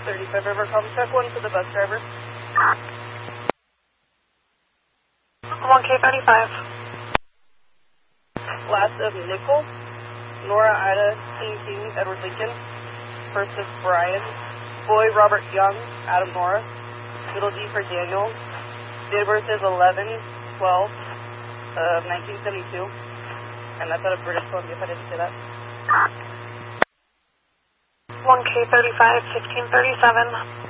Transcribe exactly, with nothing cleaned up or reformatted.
thirty-five River, call check one to the bus driver. one K thirty-five. Last of Nickel, Nora Ida, King King, Edward Lincoln. First of Brian, Boy Robert Young, Adam Nora. Middle D for Daniel. Date of birth is eleven twelve of nineteen seventy-two. And that's out of British Columbia, if I didn't say that. one K thirty-five, fifteen thirty-seven.